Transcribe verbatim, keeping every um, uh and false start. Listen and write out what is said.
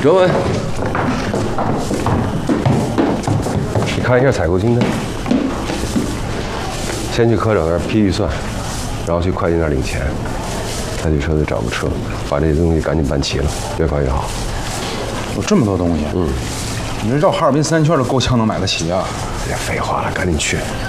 哲文，你看一下采购清单，先去科长那儿批预算，然后去会计那儿领钱，再去车队找个车，把这些东西赶紧办齐了，越快越好。 有这么多东西？嗯，你这绕哈尔滨三圈都够呛能买得齐啊！ 别废话了，赶紧去。